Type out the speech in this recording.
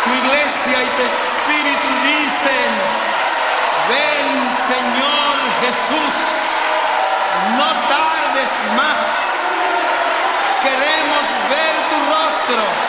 Tu iglesia y tu espíritu dicen: ven, Señor Jesús, no tardes más. Queremos ver tu rostro.